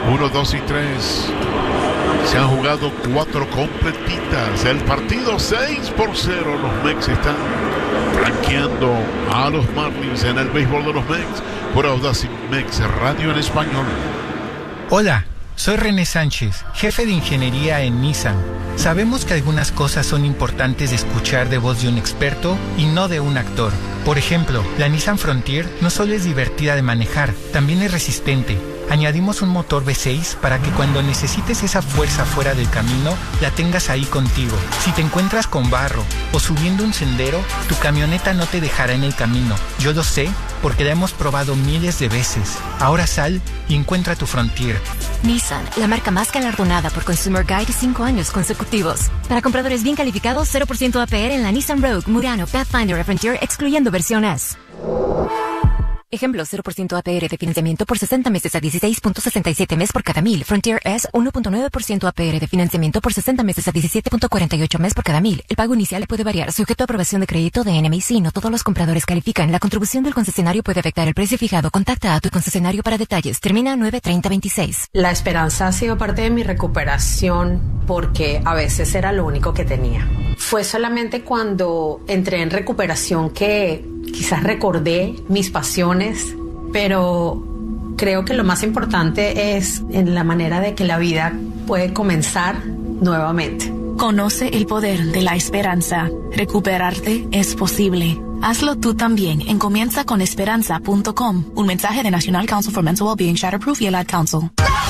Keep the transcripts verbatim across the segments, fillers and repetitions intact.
uno, dos y tres. Se han jugado cuatro completitas. El partido seis por cero. Los Mex están rankeando a los Marlins en el béisbol de los Mex por Audacy Mex Radio en español. Hola, soy René Sánchez, jefe de ingeniería en Nissan. Sabemos que algunas cosas son importantes de escuchar de voz de un experto y no de un actor. Por ejemplo, la Nissan Frontier no solo es divertida de manejar, también es resistente. Añadimos un motor V seis para que cuando necesites esa fuerza fuera del camino, la tengas ahí contigo. Si te encuentras con barro o subiendo un sendero, tu camioneta no te dejará en el camino. Yo lo sé porque la hemos probado miles de veces. Ahora sal y encuentra tu Frontier. Nissan, la marca más galardonada por Consumer Guide cinco años consecutivos. Para compradores bien calificados, cero por ciento A P R en la Nissan Rogue, Murano, Pathfinder y Frontier, excluyendo versión S. Ejemplo, cero por ciento A P R de financiamiento por sesenta meses a dieciséis punto sesenta y siete mes por cada mil. Frontier S, uno punto nueve por ciento A P R de financiamiento por sesenta meses a diecisiete punto cuarenta y ocho mes por cada mil. El pago inicial puede variar, sujeto a aprobación de crédito de N M I C. No todos los compradores califican. La contribución del concesionario puede afectar el precio fijado. Contacta a tu concesionario para detalles. Termina nueve treinta veintiséis. La esperanza ha sido parte de mi recuperación porque a veces era lo único que tenía. Fue solamente cuando entré en recuperación que quizás recordé mis pasiones, pero creo que lo más importante es en la manera de que la vida puede comenzar nuevamente. Conoce el poder de la esperanza. Recuperarte es posible. Hazlo tú también en comienza con esperanza punto com. Un mensaje de National Council for Mental Wellbeing, Shatterproof y el Ad Council.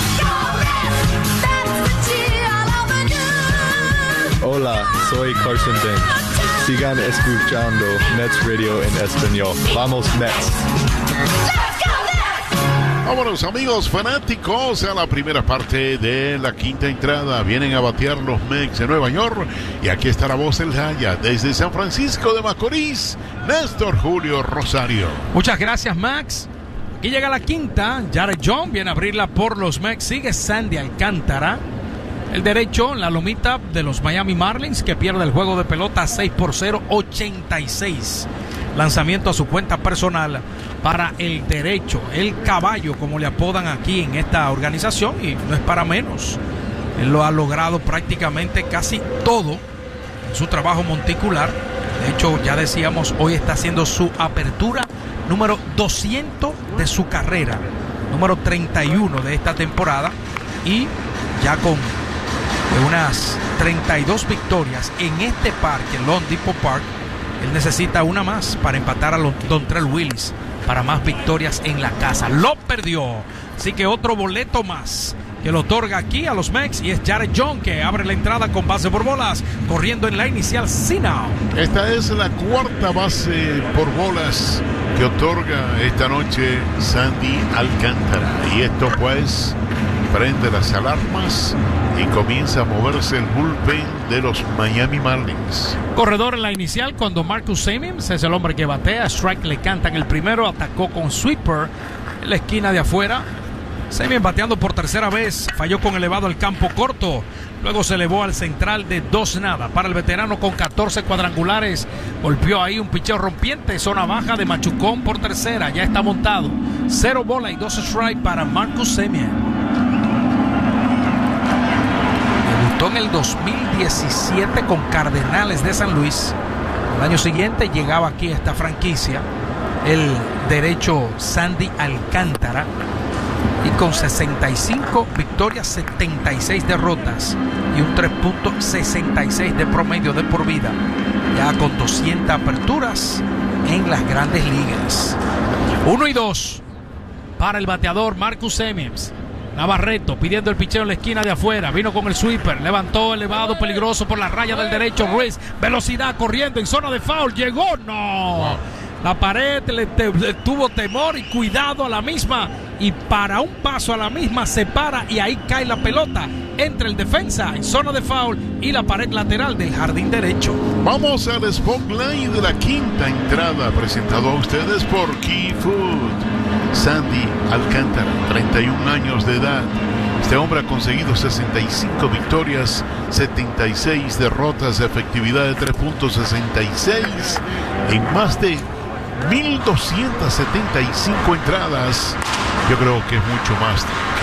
Hola, soy Carson Bench. Sigan escuchando Mets Radio en español. ¡Vamos, Mets! Vámonos, amigos fanáticos, a la primera parte de la quinta entrada. Vienen a batear los Mets de Nueva York. Y aquí está la voz del Jaya desde San Francisco de Macorís, Néstor Julio Rosario. Muchas gracias, Max. Aquí llega la quinta. Jared Young viene a abrirla por los Mets. Sigue Sandy Alcántara. El derecho, la lomita de los Miami Marlins, que pierde el juego de pelota seis por cero, ochenta y seis. Lanzamiento a su cuenta personal para el derecho, el caballo, como le apodan aquí en esta organización, y no es para menos. Él lo ha logrado prácticamente casi todo en su trabajo monticular. De hecho, ya decíamos, hoy está haciendo su apertura número doscientos de su carrera, número treinta y uno de esta temporada, y ya con de unas treinta y dos victorias en este parque, Lone Depot Park. Él necesita una más para empatar a Dontrell Willis para más victorias en la casa. Lo perdió, así que otro boleto más que lo otorga aquí a los Mets, y es Jared Young, que abre la entrada con base por bolas, corriendo en la inicial sin out. Esta es la cuarta base por bolas que otorga esta noche Sandy Alcántara, y esto pues prende las alarmas y comienza a moverse el bullpen de los Miami Marlins. Corredor en la inicial cuando Marcus Semien es el hombre que batea. Strike le cantan el primero, atacó con sweeper en la esquina de afuera. Semien bateando por tercera vez, falló con elevado al campo corto, luego se elevó al central de dos nada. Para el veterano con catorce cuadrangulares, golpeó ahí un picheo rompiente, zona baja de machucón por tercera, ya está montado. Cero bola y dos strike para Marcus Semien. Debutó en el dos mil diecisiete con Cardenales de San Luis. El año siguiente llegaba aquí a esta franquicia el derecho Sandy Alcántara, y con sesenta y cinco victorias, setenta y seis derrotas y un tres punto sesenta y seis de promedio de por vida, ya con doscientas aperturas en las grandes ligas. Uno y dos para el bateador Marcus Semien. Navarreto pidiendo el picheo en la esquina de afuera, vino con el sweeper, levantó elevado, peligroso por la raya del derecho. Ruiz, velocidad, corriendo en zona de foul, llegó, no. La pared le, te, le tuvo temor y cuidado a la misma, y para un paso a la misma se para y ahí cae la pelota entre el defensa en zona de foul y la pared lateral del jardín derecho. Vamos al Spotlight de la quinta entrada, presentado a ustedes por Key Food. Sandy Alcántara, treinta y un años de edad. Este hombre ha conseguido sesenta y cinco victorias, setenta y seis derrotas, efectividad de tres punto sesenta y seis en más de mil doscientas setenta y cinco entradas. Yo creo que es mucho más